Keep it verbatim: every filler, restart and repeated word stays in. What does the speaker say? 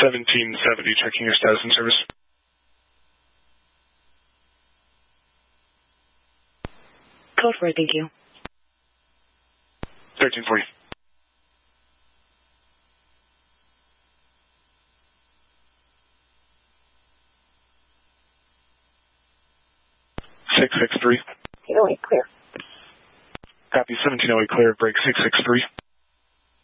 seventeen seventy, checking your status and service. Code for it, thank you. thirteen forty. six six three. eight oh eight, clear. Copy, seventeen oh eight clear, break six six three.